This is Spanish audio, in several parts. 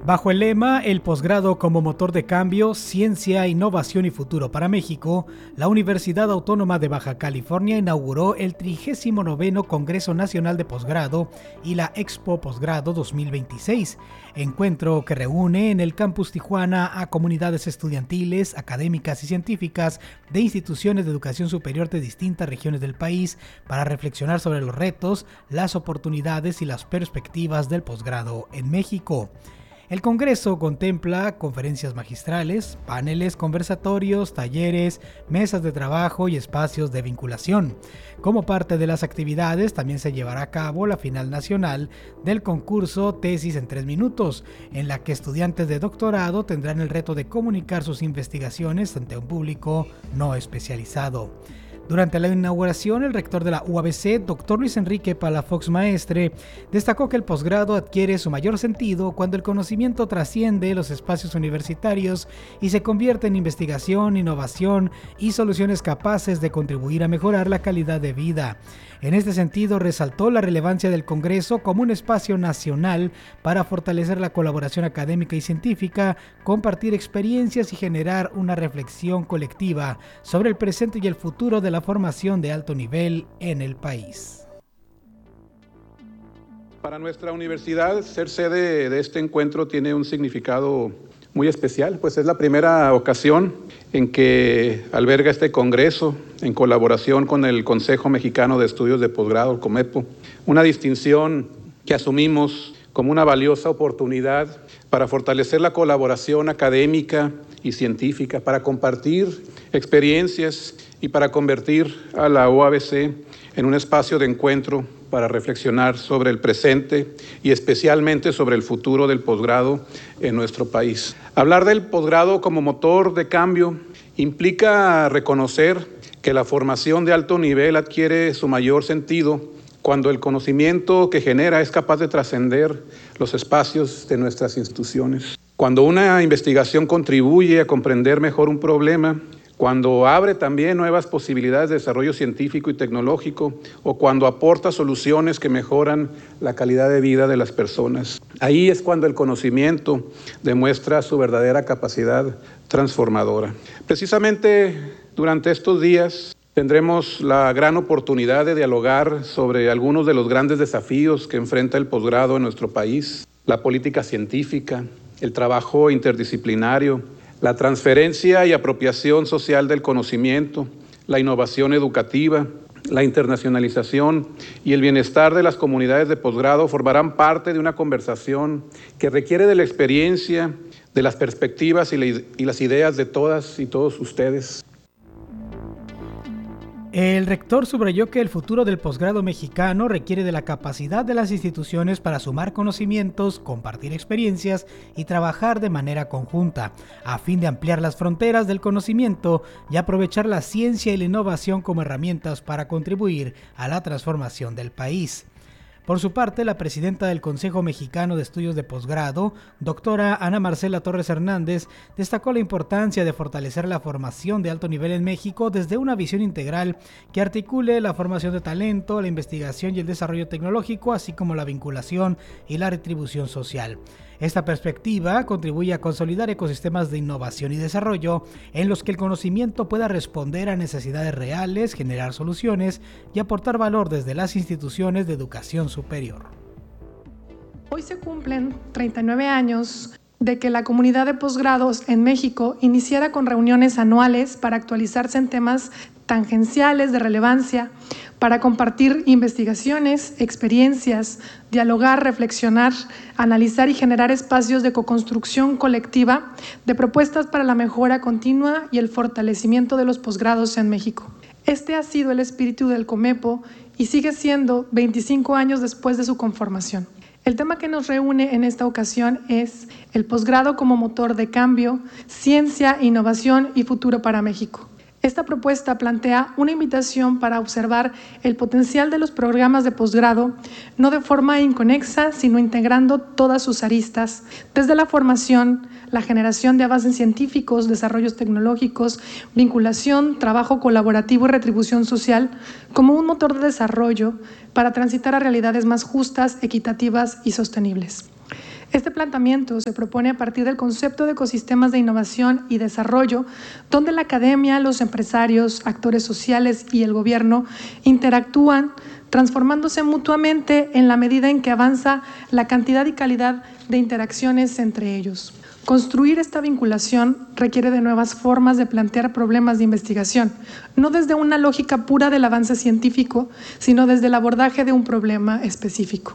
Bajo el lema El posgrado como motor de cambio, ciencia, innovación y futuro para México, la Universidad Autónoma de Baja California inauguró el 39º Congreso Nacional de Posgrado y la Expo Posgrado 2026, encuentro que reúne en el Campus Tijuana a comunidades estudiantiles, académicas y científicas de instituciones de educación superior de distintas regiones del país para reflexionar sobre los retos, las oportunidades y las perspectivas del posgrado en México. El Congreso contempla conferencias magistrales, paneles, conversatorios, talleres, mesas de trabajo y espacios de vinculación. Como parte de las actividades, también se llevará a cabo la final nacional del concurso Tesis en 3 minutos, en la que estudiantes de doctorado tendrán el reto de comunicar sus investigaciones ante un público no especializado. Durante la inauguración, el rector de la UABC, Dr. Luis Enrique Palafox Maestre, destacó que el posgrado adquiere su mayor sentido cuando el conocimiento trasciende los espacios universitarios y se convierte en investigación, innovación y soluciones capaces de contribuir a mejorar la calidad de vida. En este sentido, resaltó la relevancia del Congreso como un espacio nacional para fortalecer la colaboración académica y científica, compartir experiencias y generar una reflexión colectiva sobre el presente y el futuro de la formación de alto nivel en el país. Para nuestra universidad, ser sede de este encuentro tiene un significado muy especial, pues es la primera ocasión en que alberga este congreso en colaboración con el Consejo Mexicano de Estudios de Posgrado, el COMEPO, una distinción que asumimos como una valiosa oportunidad para fortalecer la colaboración académica y científica, para compartir experiencias y para convertir a la UABC en un espacio de encuentro para reflexionar sobre el presente y especialmente sobre el futuro del posgrado en nuestro país. Hablar del posgrado como motor de cambio implica reconocer que la formación de alto nivel adquiere su mayor sentido cuando el conocimiento que genera es capaz de trascender los espacios de nuestras instituciones. Cuando una investigación contribuye a comprender mejor un problema, cuando abre también nuevas posibilidades de desarrollo científico y tecnológico o cuando aporta soluciones que mejoran la calidad de vida de las personas. Ahí es cuando el conocimiento demuestra su verdadera capacidad transformadora. Precisamente durante estos días tendremos la gran oportunidad de dialogar sobre algunos de los grandes desafíos que enfrenta el posgrado en nuestro país, la política científica, el trabajo interdisciplinario, la transferencia y apropiación social del conocimiento, la innovación educativa, la internacionalización y el bienestar de las comunidades de posgrado formarán parte de una conversación que requiere de la experiencia, de las perspectivas y las ideas de todas y todos ustedes. El rector subrayó que el futuro del posgrado mexicano requiere de la capacidad de las instituciones para sumar conocimientos, compartir experiencias y trabajar de manera conjunta, a fin de ampliar las fronteras del conocimiento y aprovechar la ciencia y la innovación como herramientas para contribuir a la transformación del país. Por su parte, la presidenta del Consejo Mexicano de Estudios de Posgrado, doctora Ana Marcela Torres Hernández, destacó la importancia de fortalecer la formación de alto nivel en México desde una visión integral que articule la formación de talento, la investigación y el desarrollo tecnológico, así como la vinculación y la retribución social. Esta perspectiva contribuye a consolidar ecosistemas de innovación y desarrollo en los que el conocimiento pueda responder a necesidades reales, generar soluciones y aportar valor desde las instituciones de educación superior. Hoy se cumplen 39 años de que la comunidad de posgrados en México iniciara con reuniones anuales para actualizarse en temas tangenciales de relevancia, para compartir investigaciones, experiencias, dialogar, reflexionar, analizar y generar espacios de coconstrucción colectiva de propuestas para la mejora continua y el fortalecimiento de los posgrados en México. Este ha sido el espíritu del COMEPO y sigue siendo 25 años después de su conformación. El tema que nos reúne en esta ocasión es el posgrado como motor de cambio, ciencia, innovación y futuro para México. Esta propuesta plantea una invitación para observar el potencial de los programas de posgrado, no de forma inconexa, sino integrando todas sus aristas, desde la formación, la generación de avances científicos, desarrollos tecnológicos, vinculación, trabajo colaborativo y retribución social, como un motor de desarrollo para transitar a realidades más justas, equitativas y sostenibles. Este planteamiento se propone a partir del concepto de ecosistemas de innovación y desarrollo, donde la academia, los empresarios, actores sociales y el gobierno interactúan, transformándose mutuamente en la medida en que avanza la cantidad y calidad de interacciones entre ellos. Construir esta vinculación requiere de nuevas formas de plantear problemas de investigación, no desde una lógica pura del avance científico, sino desde el abordaje de un problema específico.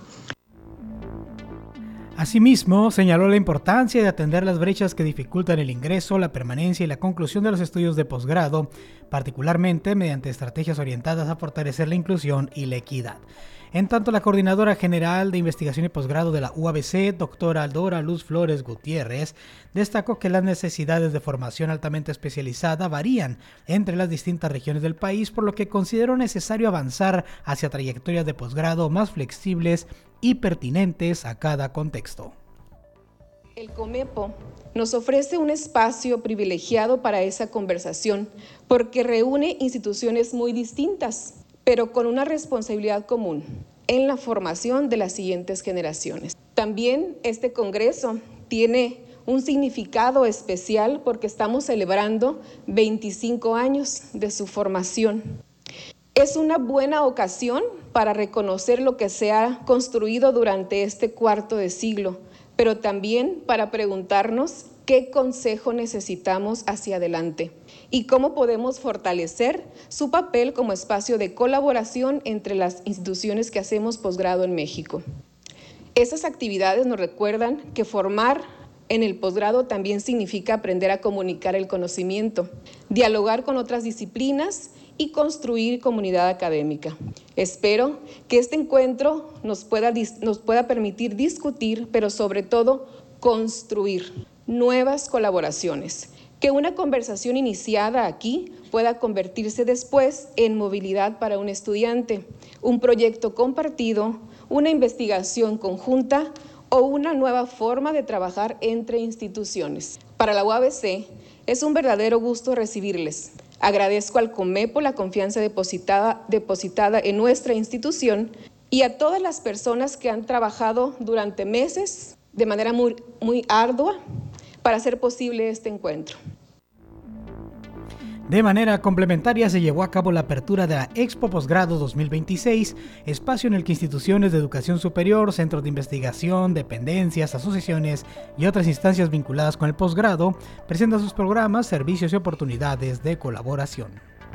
Asimismo, señaló la importancia de atender las brechas que dificultan el ingreso, la permanencia y la conclusión de los estudios de posgrado, particularmente mediante estrategias orientadas a fortalecer la inclusión y la equidad. En tanto, la Coordinadora General de Investigación y Posgrado de la UABC, doctora Dora Luz Flores Gutiérrez, destacó que las necesidades de formación altamente especializada varían entre las distintas regiones del país, por lo que consideró necesario avanzar hacia trayectorias de posgrado más flexibles y pertinentes a cada contexto. El COMEPO nos ofrece un espacio privilegiado para esa conversación porque reúne instituciones muy distintas, pero con una responsabilidad común en la formación de las siguientes generaciones. También este congreso tiene un significado especial porque estamos celebrando 25 años de su formación. Es una buena ocasión para reconocer lo que se ha construido durante este cuarto de siglo, pero también para preguntarnos qué consejo necesitamos hacia adelante y cómo podemos fortalecer su papel como espacio de colaboración entre las instituciones que hacemos posgrado en México. Esas actividades nos recuerdan que formar en el posgrado también significa aprender a comunicar el conocimiento, dialogar con otras disciplinas y construir comunidad académica. Espero que este encuentro nos pueda permitir discutir, pero sobre todo construir nuevas colaboraciones, que una conversación iniciada aquí pueda convertirse después en movilidad para un estudiante, un proyecto compartido, una investigación conjunta o una nueva forma de trabajar entre instituciones. Para la UABC es un verdadero gusto recibirles. Agradezco al COMEPO la confianza depositada en nuestra institución y a todas las personas que han trabajado durante meses de manera muy ardua para hacer posible este encuentro. De manera complementaria se llevó a cabo la apertura de la Expo Posgrado 2026, espacio en el que instituciones de educación superior, centros de investigación, dependencias, asociaciones y otras instancias vinculadas con el posgrado presentan sus programas, servicios y oportunidades de colaboración.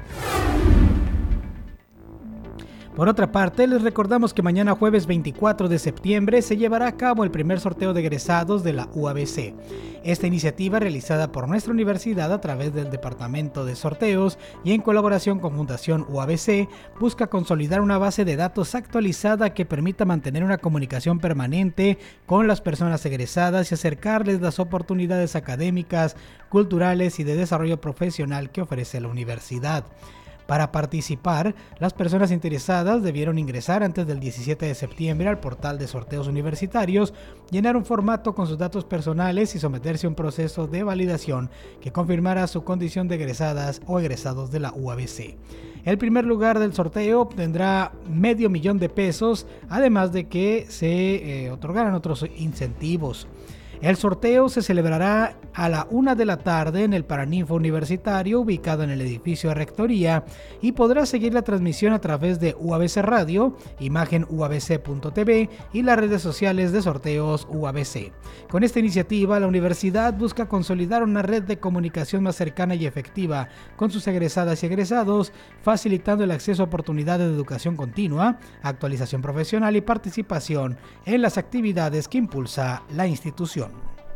Por otra parte, les recordamos que mañana jueves 24 de septiembre se llevará a cabo el primer sorteo de egresados de la UABC. Esta iniciativa, realizada por nuestra universidad a través del Departamento de Sorteos y en colaboración con Fundación UABC, busca consolidar una base de datos actualizada que permita mantener una comunicación permanente con las personas egresadas y acercarles las oportunidades académicas, culturales y de desarrollo profesional que ofrece la universidad. Para participar, las personas interesadas debieron ingresar antes del 17 de septiembre al portal de sorteos universitarios, llenar un formato con sus datos personales y someterse a un proceso de validación que confirmará su condición de egresadas o egresados de la UABC. El primer lugar del sorteo obtendrá $500,000, además de que se otorgarán otros incentivos. El sorteo se celebrará a la 1 de la tarde en el Paraninfo Universitario, ubicado en el edificio de Rectoría, y podrá seguir la transmisión a través de UABC Radio, imagen uabc.tv y las redes sociales de sorteos UABC. Con esta iniciativa, la universidad busca consolidar una red de comunicación más cercana y efectiva con sus egresadas y egresados, facilitando el acceso a oportunidades de educación continua, actualización profesional y participación en las actividades que impulsa la institución.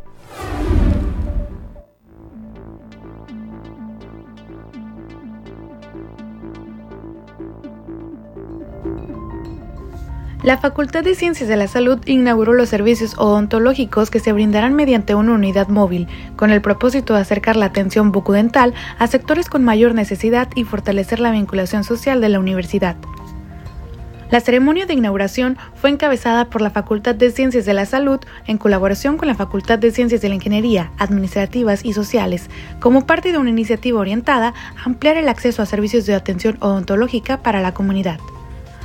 La Facultad de Ciencias de la Salud inauguró los servicios odontológicos que se brindarán mediante una unidad móvil, con el propósito de acercar la atención bucodental a sectores con mayor necesidad y fortalecer la vinculación social de la universidad. La ceremonia de inauguración fue encabezada por la Facultad de Ciencias de la Salud en colaboración con la Facultad de Ciencias de la Ingeniería, Administrativas y Sociales, como parte de una iniciativa orientada a ampliar el acceso a servicios de atención odontológica para la comunidad.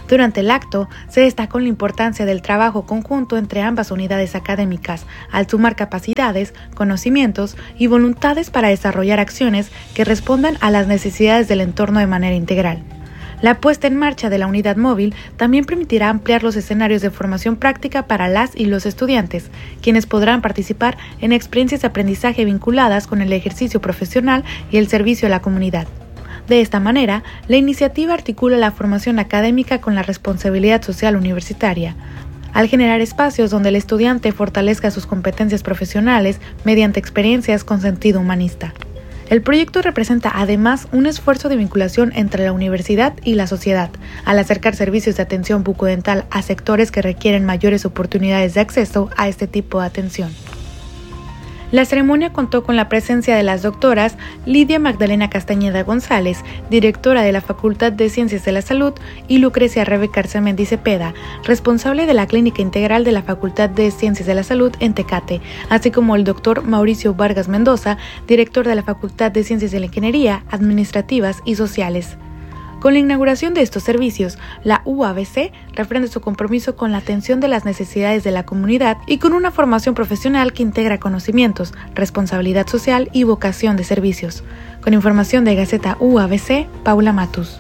Durante el acto, se destacó la importancia del trabajo conjunto entre ambas unidades académicas, al sumar capacidades, conocimientos y voluntades para desarrollar acciones que respondan a las necesidades del entorno de manera integral. La puesta en marcha de la unidad móvil también permitirá ampliar los escenarios de formación práctica para las y los estudiantes, quienes podrán participar en experiencias de aprendizaje vinculadas con el ejercicio profesional y el servicio a la comunidad. De esta manera, la iniciativa articula la formación académica con la responsabilidad social universitaria, al generar espacios donde el estudiante fortalezca sus competencias profesionales mediante experiencias con sentido humanista. El proyecto representa además un esfuerzo de vinculación entre la universidad y la sociedad, al acercar servicios de atención bucodental a sectores que requieren mayores oportunidades de acceso a este tipo de atención. La ceremonia contó con la presencia de las doctoras Lidia Magdalena Castañeda González, directora de la Facultad de Ciencias de la Salud, y Lucrecia Rebeca Arcemendi Cepeda, responsable de la Clínica Integral de la Facultad de Ciencias de la Salud en Tecate, así como el doctor Mauricio Vargas Mendoza, director de la Facultad de Ciencias de la Ingeniería, Administrativas y Sociales. Con la inauguración de estos servicios, la UABC refrenda su compromiso con la atención de las necesidades de la comunidad y con una formación profesional que integra conocimientos, responsabilidad social y vocación de servicios. Con información de Gaceta UABC, Paula Matus.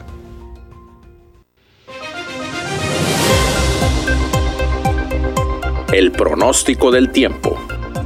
El pronóstico del tiempo.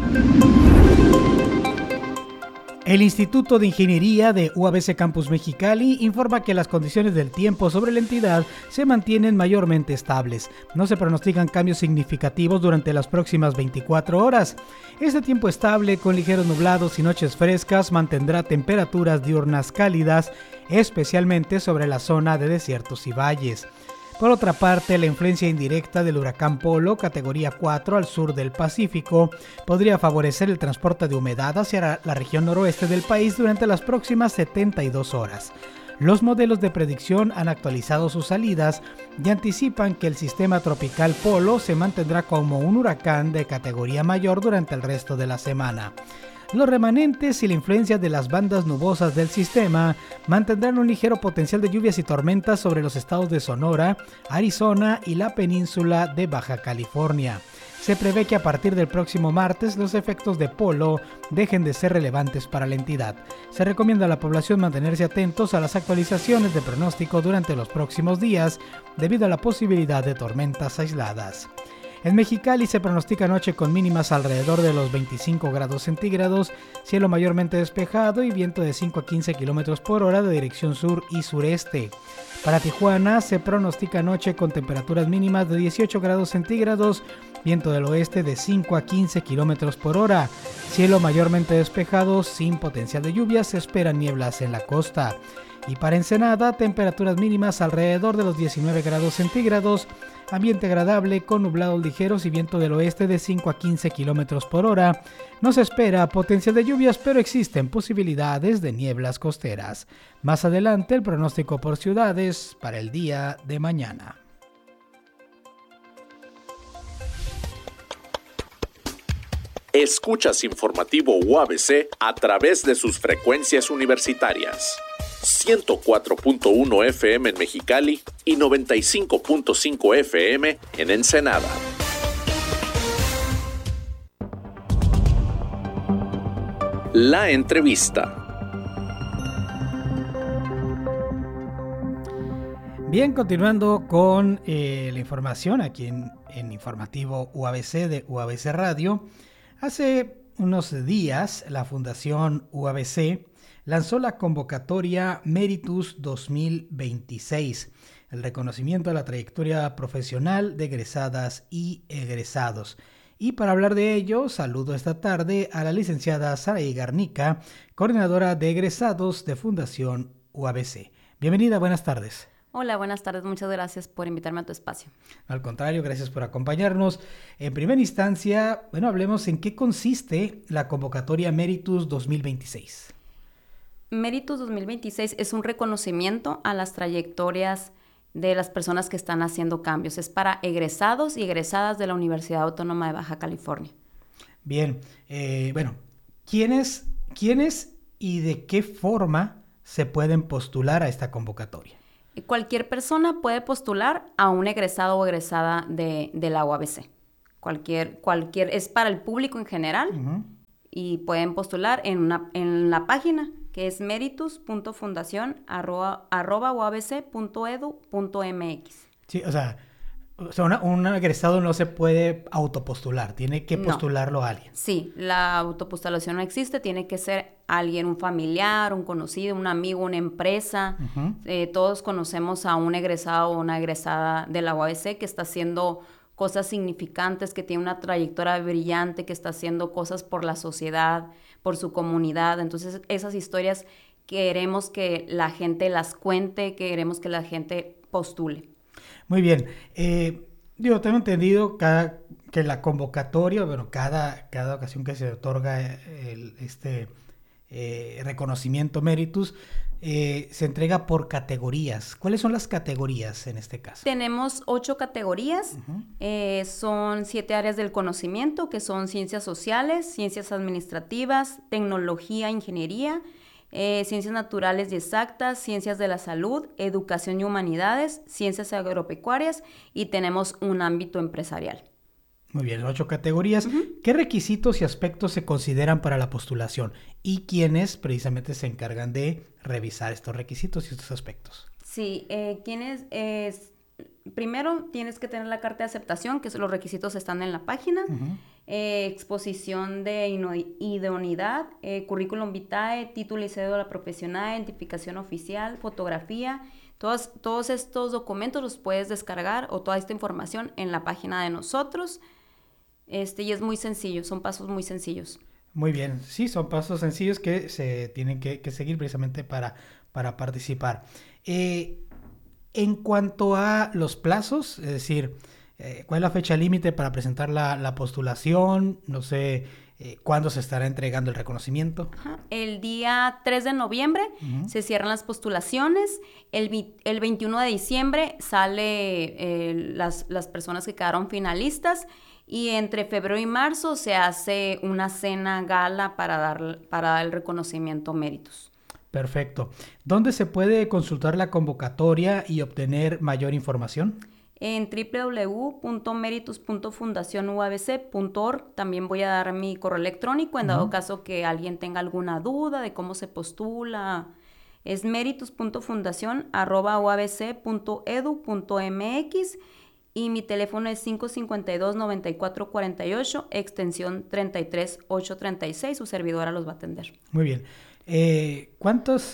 El Instituto de Ingeniería de UABC Campus Mexicali informa que las condiciones del tiempo sobre la entidad se mantienen mayormente estables. No se pronostican cambios significativos durante las próximas 24 horas. Este tiempo estable, con ligeros nublados y noches frescas, mantendrá temperaturas diurnas cálidas, especialmente sobre la zona de desiertos y valles. Por otra parte, la influencia indirecta del huracán Polo, categoría 4 al sur del Pacífico, podría favorecer el transporte de humedad hacia la región noroeste del país durante las próximas 72 horas. Los modelos de predicción han actualizado sus salidas y anticipan que el sistema tropical Polo se mantendrá como un huracán de categoría mayor durante el resto de la semana. Los remanentes y la influencia de las bandas nubosas del sistema mantendrán un ligero potencial de lluvias y tormentas sobre los estados de Sonora, Arizona y la península de Baja California. Se prevé que a partir del próximo martes los efectos de Polo dejen de ser relevantes para la entidad. Se recomienda a la población mantenerse atentos a las actualizaciones de pronóstico durante los próximos días debido a la posibilidad de tormentas aisladas. En Mexicali se pronostica noche con mínimas alrededor de los 25 grados centígrados, cielo mayormente despejado y viento de 5 a 15 km por hora de dirección sur y sureste. Para Tijuana se pronostica noche con temperaturas mínimas de 18 grados centígrados, viento del oeste de 5 a 15 km por hora, cielo mayormente despejado sin potencial de lluvias, se esperan nieblas en la costa. Y para Ensenada, temperaturas mínimas alrededor de los 19 grados centígrados, ambiente agradable con nublados ligeros y viento del oeste de 5 a 15 km por hora. No se espera potencial de lluvias, pero existen posibilidades de nieblas costeras. Más adelante, el pronóstico por ciudades para el día de mañana. Escuchas Informativo UABC a través de sus frecuencias universitarias. 104.1 FM en Mexicali y 95.5 FM en Ensenada. La entrevista. Bien, continuando con la información aquí en Informativo UABC de UABC Radio. Hace unos días la Fundación UABC lanzó la convocatoria Meritus 2026, el reconocimiento a la trayectoria profesional de egresadas y egresados. Y para hablar de ello, saludo esta tarde a la licenciada Saraí Garnica, coordinadora de egresados de Fundación UABC. Bienvenida, buenas tardes. Hola, buenas tardes. Muchas gracias por invitarme a tu espacio. Al contrario, gracias por acompañarnos. En primera instancia, hablemos en qué consiste la convocatoria Meritus 2026. Meritus 2026 es un reconocimiento a las trayectorias de las personas que están haciendo cambios. Es para egresados y egresadas de la Universidad Autónoma de Baja California. Bien, ¿quiénes y de qué forma se pueden postular a esta convocatoria? Cualquier persona puede postular a un egresado o egresada de la UABC. Es para el público en general. Uh-huh. Y pueden postular en la página que es meritus.fundacion@uabc.edu.mx. Sí, o sea, un egresado no se puede autopostular, tiene que postularlo a alguien. Sí, la autopostulación no existe, tiene que ser alguien, un familiar, un conocido, un amigo, una empresa. Uh-huh. Todos conocemos a un egresado o una egresada de la UABC que está haciendo cosas significantes, que tiene una trayectoria brillante, que está haciendo cosas por la sociedad, por su comunidad. Entonces, esas historias queremos que la gente las cuente, queremos que la gente postule. Muy bien. Tengo entendido que la convocatoria, cada ocasión que se otorga reconocimiento Meritus, se entrega por categorías. ¿Cuáles son las categorías en este caso? Tenemos 8 categorías. Uh-huh. Son 7 áreas del conocimiento, que son ciencias sociales, ciencias administrativas, tecnología, ingeniería, ciencias naturales y exactas, ciencias de la salud, educación y humanidades, ciencias agropecuarias, y tenemos un ámbito empresarial. Muy bien, 8 categorías. Uh-huh. ¿Qué requisitos y aspectos se consideran para la postulación? ¿Y quiénes precisamente se encargan de revisar estos requisitos y estos aspectos? Sí, primero tienes que tener la carta de aceptación, que los requisitos están en la página. Uh-huh. Exposición de idoneidad, currículum vitae, título y cédula profesional, identificación oficial, fotografía. Todos estos documentos los puedes descargar, o toda esta información, en la página de nosotros. Y es muy sencillo, son pasos muy sencillos. Muy bien, sí, son pasos sencillos que se tienen que seguir precisamente para participar. En cuanto a los plazos, es decir, ¿cuál es la fecha límite para presentar la postulación? No sé, ¿cuándo se estará entregando el reconocimiento? Ajá. El día 3 de noviembre uh-huh. se cierran las postulaciones. El 21 de diciembre sale las personas que quedaron finalistas. Y entre febrero y marzo se hace una cena gala para dar el reconocimiento Meritus. Perfecto. ¿Dónde se puede consultar la convocatoria y obtener mayor información? En www.meritus.fundacionuabc.org. También voy a dar mi correo electrónico en dado caso que alguien tenga alguna duda de cómo se postula. Es meritus.fundacion@uabc.edu.mx. Y mi teléfono es 552-9448, extensión 33836. Su servidora los va a atender. Muy bien. ¿Cuántas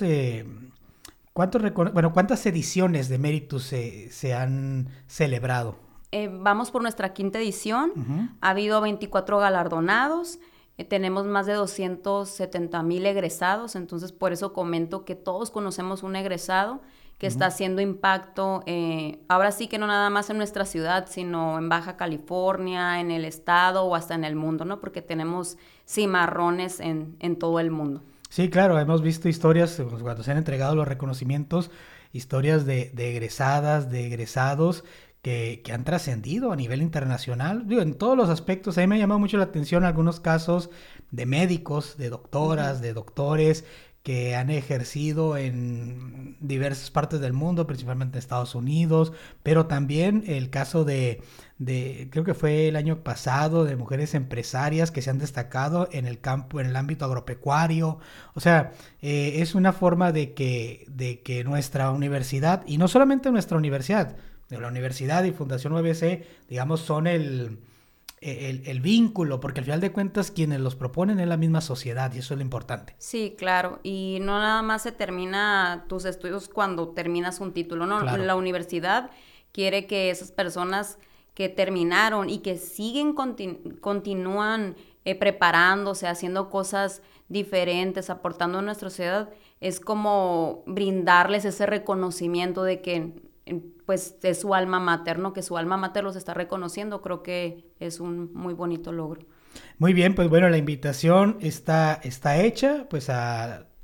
ediciones de Meritus se han celebrado? Vamos por nuestra 5ª edición. Uh-huh. Ha habido 24 galardonados. Tenemos más de 270,000 egresados. Entonces, por eso comento que todos conocemos un egresado que está haciendo impacto, ahora sí que no nada más en nuestra ciudad, sino en Baja California, en el estado o hasta en el mundo, ¿no? Porque tenemos cimarrones en todo el mundo. Sí, claro, hemos visto historias, cuando se han entregado los reconocimientos, historias de egresadas, de egresados que han trascendido a nivel internacional, digo, en todos los aspectos. A mí me ha llamado mucho la atención algunos casos de médicos, de doctoras, de doctores, que han ejercido en diversas partes del mundo, principalmente en Estados Unidos, pero también el caso de creo que fue el año pasado, de mujeres empresarias que se han destacado en el campo, en el ámbito agropecuario. O sea, es una forma de que nuestra universidad, y no solamente nuestra universidad, la universidad y Fundación UABC, digamos, son el vínculo, porque al final de cuentas quienes los proponen es la misma sociedad, y eso es lo importante. Sí, claro, y no nada más se termina tus estudios cuando terminas un título, no, claro. La universidad quiere que esas personas que terminaron y que siguen continúan preparándose, haciendo cosas diferentes, aportando a nuestra sociedad, es como brindarles ese reconocimiento de que pues es su alma mater, ¿no? Que su alma mater los está reconociendo. Creo que es un muy bonito logro. Muy bien, pues bueno, la invitación está hecha, pues a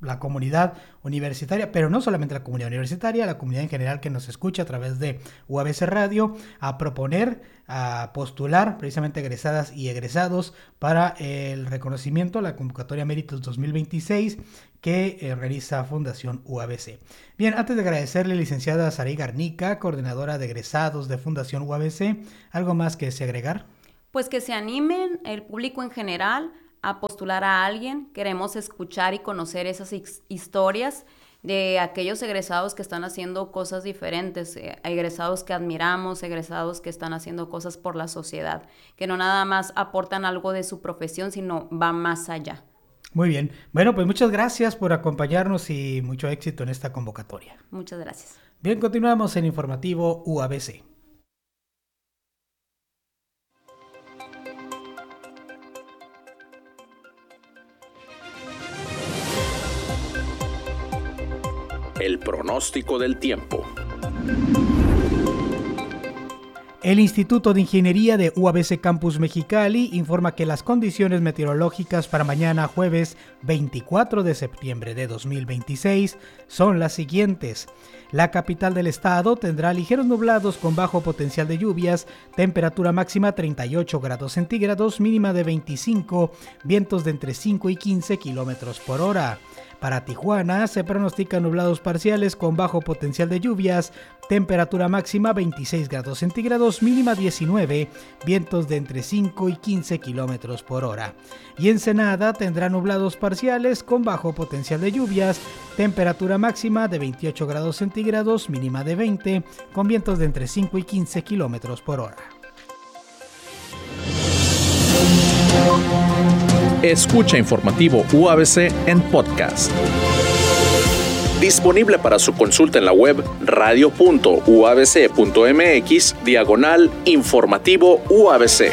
la comunidad universitaria, pero no solamente la comunidad universitaria, la comunidad en general que nos escucha a través de UABC Radio, a proponer, a postular precisamente egresadas y egresados para el reconocimiento, la convocatoria Méritos 2026 que organiza Fundación UABC. Bien, antes de agradecerle, licenciada Saray Garnica, coordinadora de egresados de Fundación UABC, ¿algo más que se agregar? Pues que se animen el público en general a postular a alguien. Queremos escuchar y conocer esas historias de aquellos egresados que están haciendo cosas diferentes, egresados que admiramos, egresados que están haciendo cosas por la sociedad, que no nada más aportan algo de su profesión, sino va más allá. Muy bien. Bueno, pues muchas gracias por acompañarnos y mucho éxito en esta convocatoria. Muchas gracias. Bien, continuamos en Informativo UABC. El pronóstico del tiempo. El Instituto de Ingeniería de UABC Campus Mexicali informa que las condiciones meteorológicas para mañana jueves 24 de septiembre de 2026 son las siguientes. La capital del estado tendrá ligeros nublados con bajo potencial de lluvias, temperatura máxima 38 grados centígrados, mínima de 25, vientos de entre 5 y 15 kilómetros por hora. Para Tijuana se pronostican nublados parciales con bajo potencial de lluvias, temperatura máxima 26 grados centígrados, mínima 19, vientos de entre 5 y 15 kilómetros por hora. Y Ensenada tendrá nublados parciales con bajo potencial de lluvias, temperatura máxima de 28 grados centígrados, mínima de 20, con vientos de entre 5 y 15 kilómetros por hora. Escucha Informativo UABC en podcast. Disponible para su consulta en la web radio.uabc.mx/informativo UABC.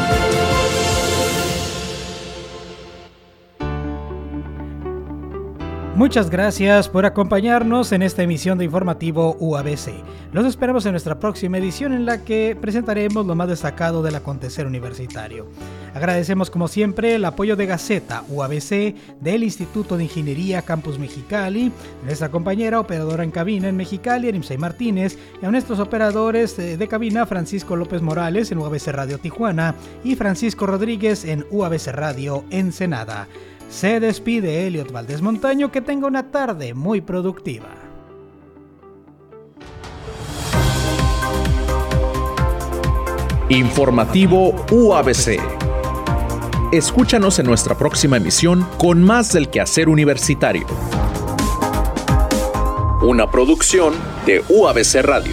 Muchas gracias por acompañarnos en esta emisión de Informativo UABC. Los esperamos en nuestra próxima edición en la que presentaremos lo más destacado del acontecer universitario. Agradecemos como siempre el apoyo de Gaceta UABC, del Instituto de Ingeniería Campus Mexicali, nuestra compañera operadora en cabina en Mexicali, Arimsay Martínez, y a nuestros operadores de cabina Francisco López Morales en UABC Radio Tijuana y Francisco Rodríguez en UABC Radio Ensenada. Se despide Eliot Valdés Montaño, que tenga una tarde muy productiva. Informativo UABC. Escúchanos en nuestra próxima emisión con más del quehacer universitario. Una producción de UABC Radio.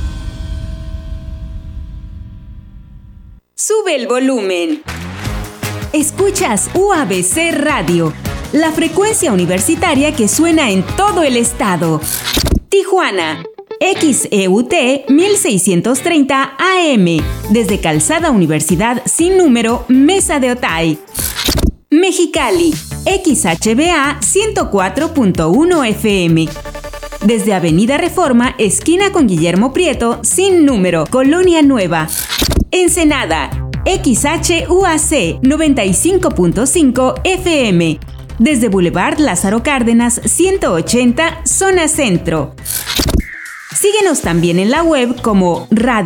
Sube el volumen. Escuchas UABC Radio, la frecuencia universitaria que suena en todo el estado. Tijuana, XEUT 1630 AM, desde Calzada Universidad sin número, Mesa de Otay. Mexicali, XHBA 104.1 FM, desde Avenida Reforma, esquina con Guillermo Prieto, sin número, Colonia Nueva. Ensenada, XHUAC 95.5 FM, desde Boulevard Lázaro Cárdenas 180, zona centro. Síguenos también en la web como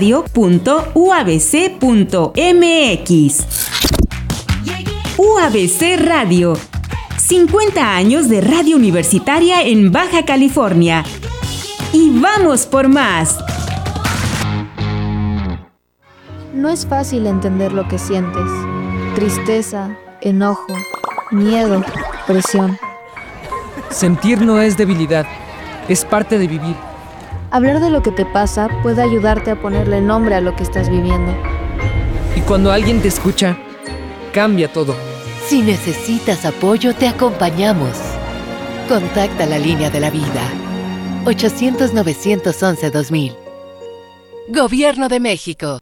radio.uabc.mx. UABC Radio, 50 años de radio universitaria en Baja California. Y vamos por más. No es fácil entender lo que sientes. Tristeza, enojo, miedo, presión. Sentir no es debilidad, es parte de vivir. Hablar de lo que te pasa puede ayudarte a ponerle nombre a lo que estás viviendo. Y cuando alguien te escucha, cambia todo. Si necesitas apoyo, te acompañamos. Contacta la línea de la vida. 800-911-2000. Gobierno de México.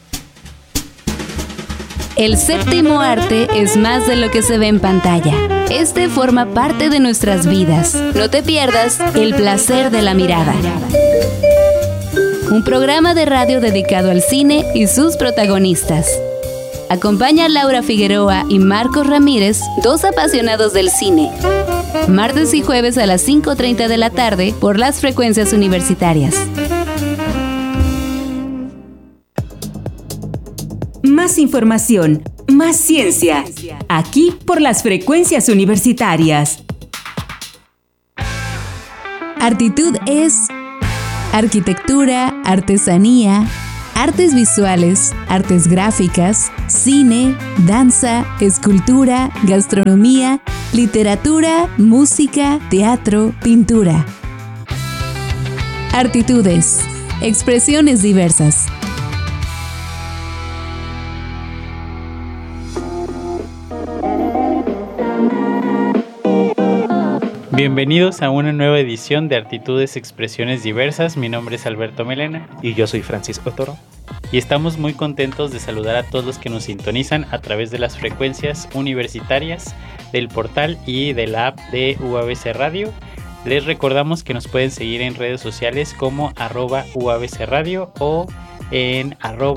El séptimo arte es más de lo que se ve en pantalla. Este forma parte de nuestras vidas. No te pierdas El placer de la mirada. Un programa de radio dedicado al cine y sus protagonistas. Acompaña a Laura Figueroa y Marcos Ramírez, dos apasionados del cine. Martes y jueves a las 5:30 de la tarde por las frecuencias universitarias. Más información, más ciencia. Aquí por las frecuencias universitarias. Artitud es arquitectura, artesanía, artes visuales, artes gráficas, cine, danza, escultura, gastronomía, literatura, música, teatro, pintura. Artitudes, expresiones diversas. Bienvenidos a una nueva edición de Artitudes, Expresiones Diversas. Mi nombre es Alberto Melena. Y yo soy Francisco Toro. Y estamos muy contentos de saludar a todos los que nos sintonizan a través de las frecuencias universitarias del portal y de la app de UABC Radio. Les recordamos que nos pueden seguir en redes sociales como @UABC Radio o en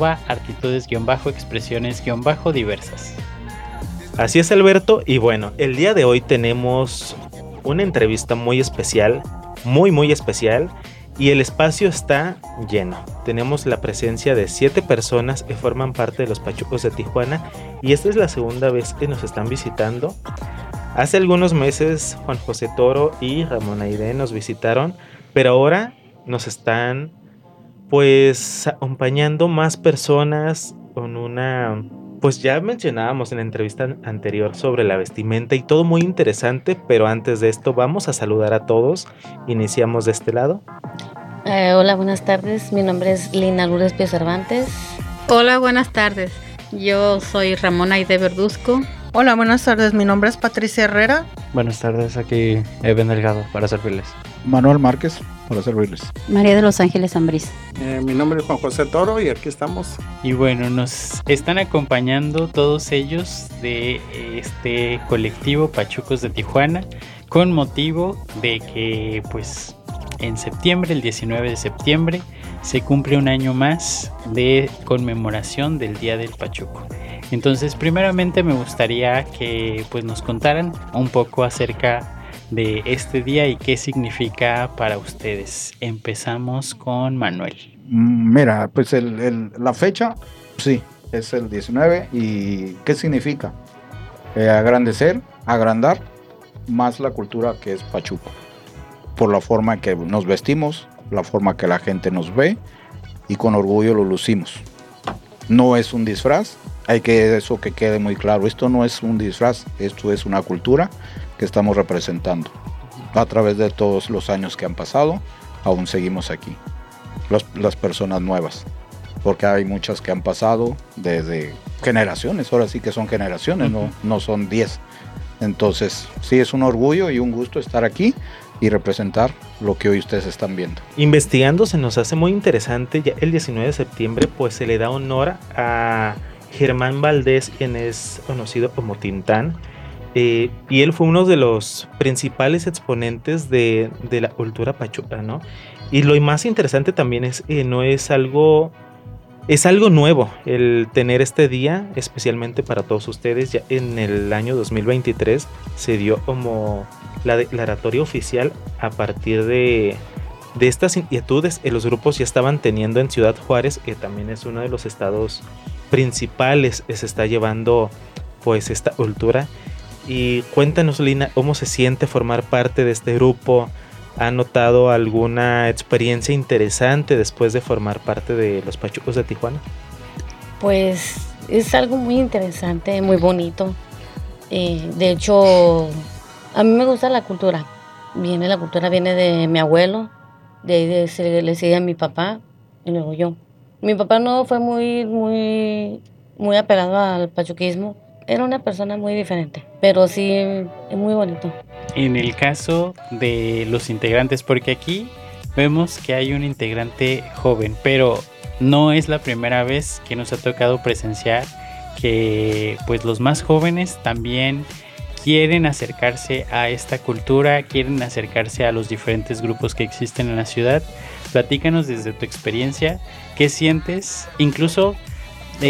@artitudes_expresiones_diversas. Así es, Alberto. Y bueno, el día de hoy tenemos una entrevista muy especial, muy especial, y el espacio está lleno. Tenemos la presencia de 7 personas que forman parte de los Pachucos de Tijuana, y esta es la segunda vez que nos están visitando. Hace algunos meses Juan José Toro y Ramón Aide nos visitaron, pero ahora nos están pues acompañando más personas con una... Pues ya mencionábamos en la entrevista anterior sobre la vestimenta y todo muy interesante, pero antes de esto vamos a saludar a todos. Iniciamos de este lado. Hola, buenas tardes. Mi nombre es Lina Lourdes Pío Cervantes. Hola, buenas tardes. Yo soy Ramón Aide Verduzco. Hola, buenas tardes. Mi nombre es Patricia Herrera. Buenas tardes, aquí Eben Delgado para servirles. Manuel Márquez para servirles. María de Los Ángeles Ambriz. Mi nombre es Juan José Toro y aquí estamos. Y bueno, nos están acompañando todos ellos de este colectivo Pachucos de Tijuana con motivo de que pues en septiembre, el 19 de septiembre, se cumple un año más de conmemoración del Día del Pachuco. Entonces, primeramente me gustaría que pues nos contaran un poco acerca de este día y qué significa para ustedes. Empezamos con Manuel. Mira, pues la fecha, sí, es el 19. ¿Y qué significa? Agrandecer, agrandar más la cultura que es Pachuco. Por la forma que nos vestimos, la forma que la gente nos ve y con orgullo lo lucimos. No es un disfraz, hay que eso que quede muy claro. Esto no es un disfraz, esto es una cultura que estamos representando. A través de todos los años que han pasado, aún seguimos aquí. Las personas nuevas, porque hay muchas que han pasado desde generaciones, ahora sí que son generaciones, no son 10. Entonces, sí es un orgullo y un gusto estar aquí y representar lo que hoy ustedes están viendo. Investigando se nos hace muy interesante, ya el 19 de septiembre pues se le da honor a Germán Valdés, quien es conocido como Tintán, y él fue uno de los principales exponentes de la cultura pachuca, ¿no? Y lo más interesante también es que no es algo... Es algo nuevo el tener este día, especialmente para todos ustedes. Ya en el año 2023 se dio como la declaratoria oficial a partir de estas inquietudes que los grupos ya estaban teniendo en Ciudad Juárez, que también es uno de los estados principales que se está llevando pues esta cultura. Y cuéntanos, Lina, ¿cómo se siente formar parte de este grupo? ¿Ha notado alguna experiencia interesante después de formar parte de los Pachucos de Tijuana? Pues es algo muy interesante, muy bonito. De hecho, a mí me gusta la cultura. La cultura viene de mi abuelo, de ahí le sigue a mi papá y luego yo. Mi papá no fue muy apegado al pachuquismo. Era una persona muy diferente, pero sí es muy bonito. En el caso de los integrantes, porque aquí vemos que hay un integrante joven, pero no es la primera vez que nos ha tocado presenciar que pues los más jóvenes también quieren acercarse a esta cultura, quieren acercarse a los diferentes grupos que existen en la ciudad. Platícanos desde tu experiencia, ¿qué sientes? Incluso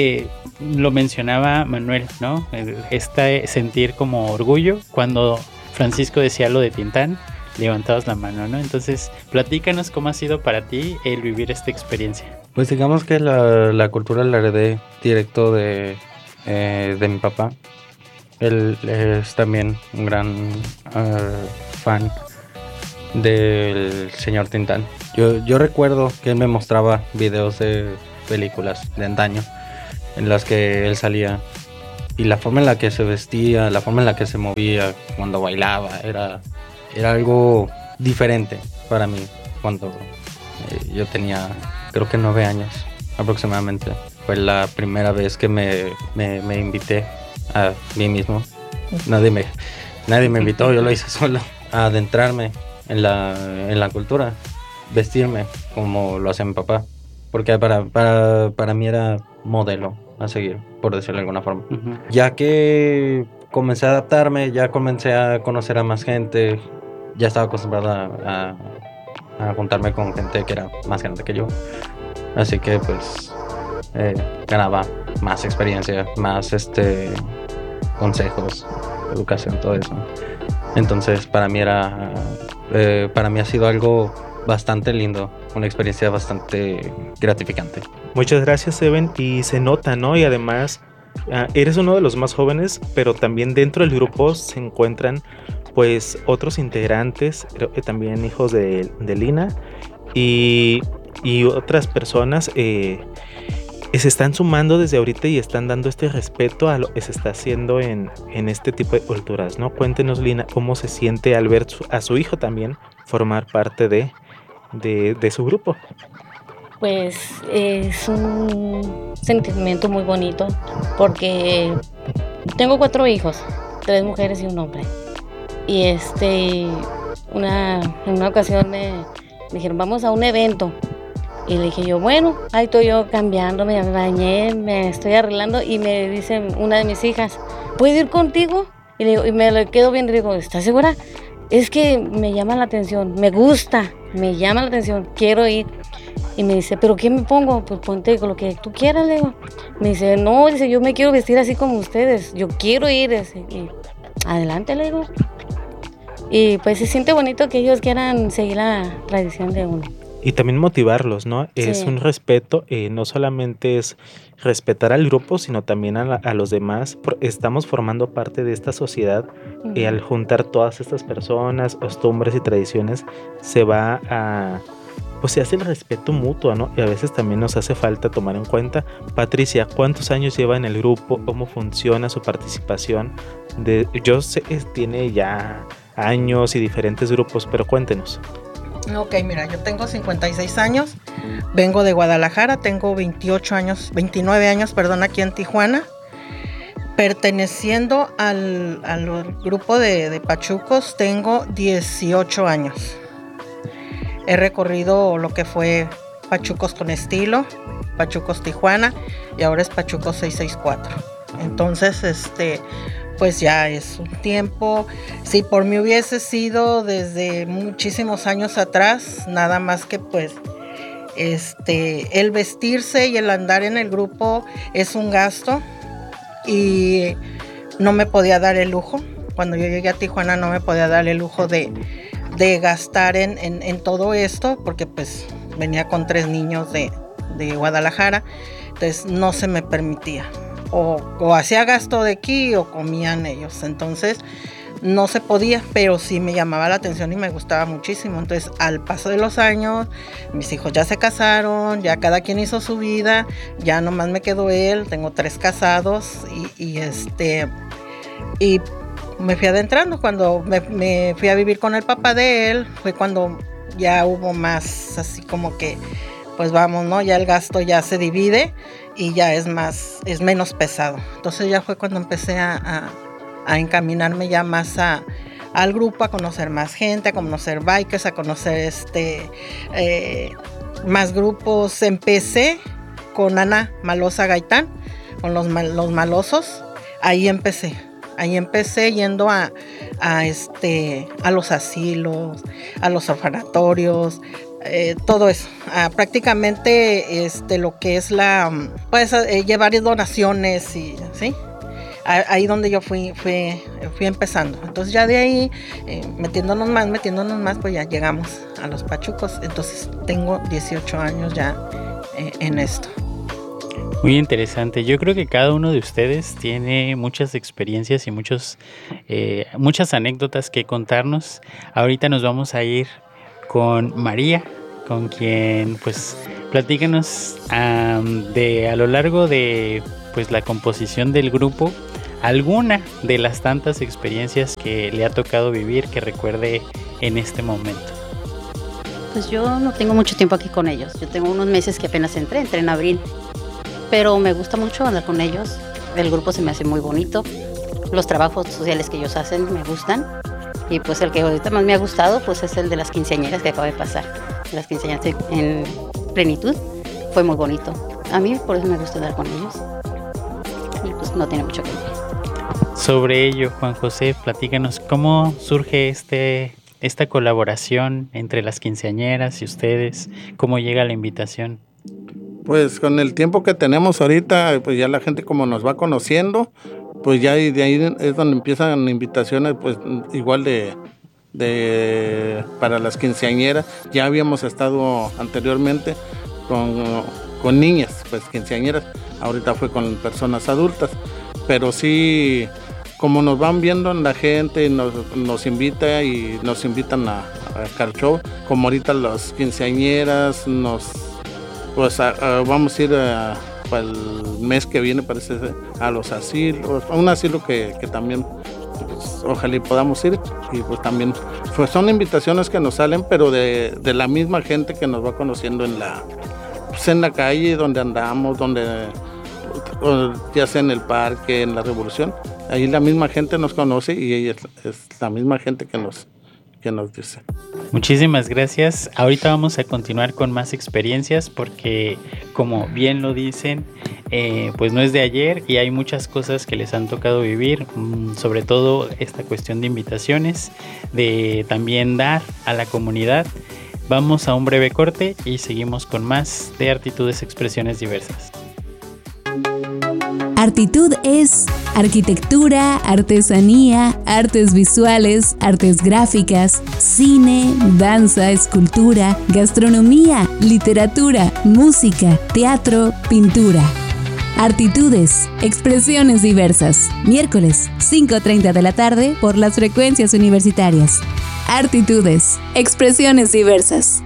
lo mencionaba Manuel, ¿no? Sentir como orgullo cuando Francisco decía lo de Tintán, levantabas la mano, ¿no? Entonces, platícanos cómo ha sido para ti el vivir esta experiencia. Pues digamos que la cultura la heredé directo de mi papá. Él es también un gran fan del señor Tintán. Yo recuerdo que él me mostraba videos de películas de antaño en las que él salía, y la forma en la que se vestía, la forma en la que se movía cuando bailaba era algo diferente para mí. Cuando yo tenía, creo que 9 años aproximadamente, fue la primera vez que me invité a mí mismo. Nadie me invitó, yo lo hice solo, a adentrarme en la cultura, vestirme como lo hacía mi papá, porque para mí era modelo a seguir, por decirlo de alguna forma. Uh-huh. Ya que comencé a adaptarme, ya comencé a conocer a más gente, ya estaba acostumbrada a juntarme con gente que era más grande que yo, así que pues ganaba más experiencia, más consejos, educación, todo eso. Entonces para mí ha sido algo bastante lindo, una experiencia bastante gratificante. Muchas gracias, Eben, y se nota, ¿no? Y además eres uno de los más jóvenes, pero también dentro del grupo se encuentran pues otros integrantes, creo que también hijos de Lina y otras personas se están sumando desde ahorita y están dando este respeto a lo que se está haciendo en este tipo de culturas, ¿no? Cuéntenos, Lina, cómo se siente al ver a su hijo también formar parte de su grupo. Pues es un sentimiento muy bonito porque tengo 4 hijos, 3 mujeres y un hombre. Y en una ocasión me dijeron, vamos a un evento. Y le dije yo, bueno, ahí estoy yo cambiándome, me bañé, me estoy arreglando, y me dice una de mis hijas, ¿puedo ir contigo? Y le digo, y me lo quedo viendo y digo, ¿estás segura? Es que me llama la atención, me gusta, me llama la atención, quiero ir. Y me dice, ¿pero qué me pongo? Pues ponte con lo que tú quieras, le digo. Me dice, no, dice, yo me quiero vestir así como ustedes, yo quiero ir. Y adelante, le digo. Y pues se siente bonito que ellos quieran seguir la tradición de uno. Y también motivarlos, ¿no? Sí. Es un respeto, no solamente es respetar al grupo, sino también a los demás. Estamos formando parte de esta sociedad y al juntar todas estas personas, costumbres y tradiciones, se va a... pues se hace el respeto mutuo, ¿no? Y a veces también nos hace falta tomar en cuenta. Patricia, ¿cuántos años lleva en el grupo? ¿Cómo funciona su participación? Yo sé que tiene ya años y diferentes grupos, pero cuéntenos. Ok, mira, yo tengo 56 años, vengo de Guadalajara, tengo 29 años, aquí en Tijuana, perteneciendo al grupo de pachucos, tengo 18 años. He recorrido lo que fue Pachucos con Estilo, Pachucos Tijuana, y ahora es Pachucos 664. Entonces, pues ya es un tiempo. Si por mí hubiese sido desde muchísimos años atrás, nada más que pues el vestirse y el andar en el grupo es un gasto y no me podía dar el lujo. Cuando yo llegué a Tijuana no me podía dar el lujo de gastar en todo esto, porque pues venía con 3 niños de Guadalajara, entonces no se me permitía. O hacía gasto de aquí o comían ellos, entonces no se podía, pero sí me llamaba la atención y me gustaba muchísimo. Entonces al paso de los años, mis hijos ya se casaron, ya cada quien hizo su vida, ya nomás me quedó él, tengo 3 casados y me fui adentrando. Cuando me fui a vivir con el papá de él, fue cuando ya hubo más así como que, pues vamos, ¿no? Ya el gasto ya se divide y ya es menos pesado. Entonces ya fue cuando empecé a encaminarme ya más al grupo, a conocer más gente, a conocer bikers, a conocer más grupos. Empecé con Ana Malosa Gaitán, con los malosos. Ahí empecé yendo a los asilos, a los orfanatorios, todo eso, prácticamente lo que es llevar donaciones y ¿sí? ahí donde yo fui empezando. Entonces ya de ahí, metiéndonos más, pues ya llegamos a los pachucos. Entonces tengo 18 años ya en esto. Muy interesante. Yo creo que cada uno de ustedes tiene muchas experiencias y muchas anécdotas que contarnos. Ahorita nos vamos a ir con María, con quien pues platícanos de a lo largo de pues la composición del grupo, alguna de las tantas experiencias que le ha tocado vivir que recuerde en este momento. Pues yo no tengo mucho tiempo aquí con ellos. Yo tengo unos meses que apenas entré en abril. Pero me gusta mucho andar con ellos. El grupo se me hace muy bonito. Los trabajos sociales que ellos hacen me gustan. Y pues el que ahorita más me ha gustado pues es el de las quinceañeras que acaba de pasar. Las quinceañeras en plenitud. Fue muy bonito. A mí por eso me gusta andar con ellos. Y pues no tiene mucho que ver. Sobre ello, Juan José, platícanos cómo surge esta colaboración entre las quinceañeras y ustedes. ¿Cómo llega la invitación? Pues con el tiempo que tenemos ahorita, pues ya la gente como nos va conociendo, pues ya de ahí es donde empiezan invitaciones, pues igual para las quinceañeras. Ya habíamos estado anteriormente con niñas, pues quinceañeras, ahorita fue con personas adultas, pero sí, como nos van viendo en la gente, nos invita y nos invitan a Car Show, como ahorita las quinceañeras pues vamos a ir para el mes que viene, parece, a los asilos, a un asilo que también pues, ojalá y podamos ir, y pues también pues son invitaciones que nos salen, pero de la misma gente que nos va conociendo en la calle donde andamos, ya sea en el parque, en la Revolución, ahí la misma gente nos conoce y es la misma gente que nos dice. Muchísimas gracias. Ahorita vamos a continuar con más experiencias porque, como bien lo dicen, pues no es de ayer y hay muchas cosas que les han tocado vivir, sobre todo esta cuestión de invitaciones, de también dar a la comunidad. Vamos a un breve corte y seguimos con más de Artitudes Expresiones Diversas. Artitud es arquitectura, artesanía, artes visuales, artes gráficas, cine, danza, escultura, gastronomía, literatura, música, teatro, pintura. Artitudes, expresiones diversas. Miércoles, 5:30 de la tarde por las frecuencias universitarias. Artitudes, expresiones diversas.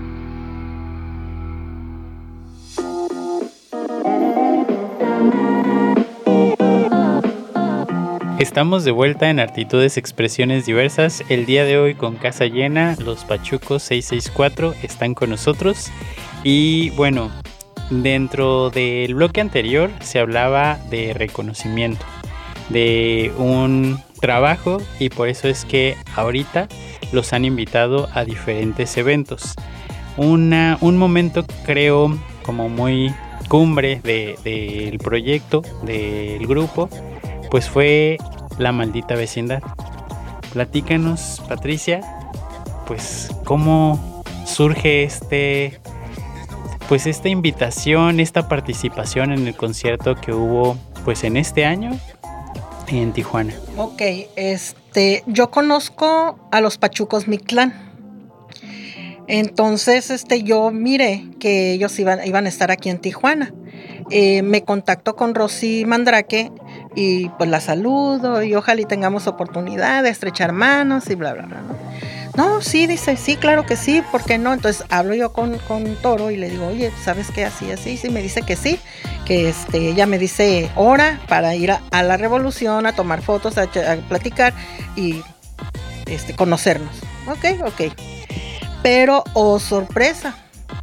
Estamos de vuelta en Artitudes Expresiones Diversas. El día de hoy con casa llena, los Pachucos 664 están con nosotros. Y bueno, dentro del bloque anterior se hablaba de reconocimiento, de un trabajo, y por eso es que ahorita los han invitado a diferentes eventos. Un momento creo como muy cumbre del proyecto, del grupo, pues fue La Maldita Vecindad. Platícanos, Patricia, pues cómo surge esta invitación, esta participación en el concierto que hubo pues en este año en Tijuana. Ok, yo conozco a los Pachucos Mictlán. Entonces, yo miré que ellos iban a estar aquí en Tijuana. Me contacto con Rosy Mandrake y pues la saludo y ojalá y tengamos oportunidad de estrechar manos y bla, bla, bla, ¿no? No, sí, dice, sí, claro que sí, ¿por qué no? Entonces hablo yo con Toro y le digo, oye, ¿sabes qué? Así, sí, me dice que sí, que ella me dice hora para ir a la Revolución, a tomar fotos, a platicar y conocernos. Ok. Pero, sorpresa,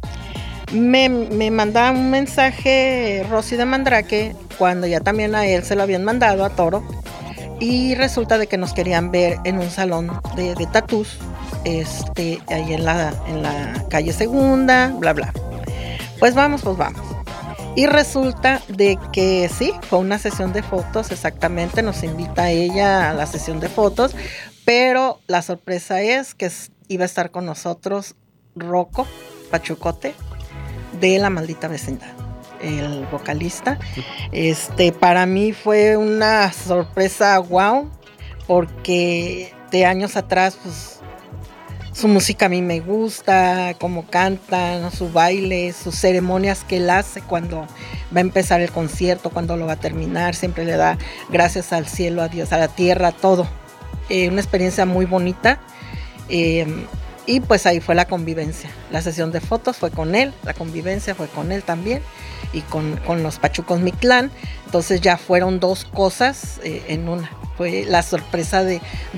me manda un mensaje Rosy de Mandrake cuando ya también a él se lo habían mandado a Toro, y resulta de que nos querían ver en un salón de tatús ahí en la calle Segunda, bla bla. Pues vamos. Y resulta de que sí, fue una sesión de fotos, exactamente, nos invita ella a la sesión de fotos, pero la sorpresa es que iba a estar con nosotros Rocco Pachucote de La Maldita Vecindad. el vocalista. Para mí fue una sorpresa wow, porque de años atrás, pues, su música a mí me gusta, cómo cantan, su baile, sus ceremonias que él hace cuando va a empezar el concierto, cuando lo va a terminar, siempre le da gracias al cielo, a Dios, a la tierra, todo. Una experiencia muy bonita. Y pues ahí fue la convivencia. La sesión de fotos fue con él, la convivencia fue con él también, y con los Pachucos Mictlán. Entonces ya fueron dos cosas en una. Fue la sorpresa de